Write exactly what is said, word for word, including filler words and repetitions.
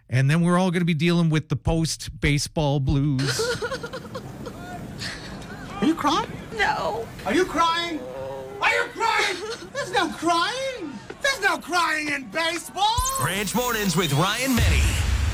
And then we're all going to be dealing with the post-baseball blues. Are you crying? No. Are you crying? Are you crying? There's no crying. There's no crying in baseball. Ranch Mornings with Ryan Menny.